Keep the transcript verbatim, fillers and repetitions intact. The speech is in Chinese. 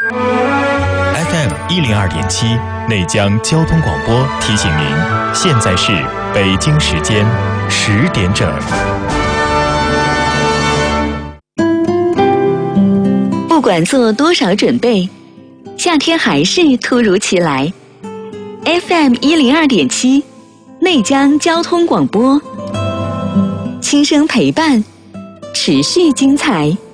F M 一零二点七内江交通广播提醒您，现在是北京时间十点整。 不管做多少准备，夏天还是突如其来。F M 一零二点七内江交通广播，轻声陪伴，持续精彩。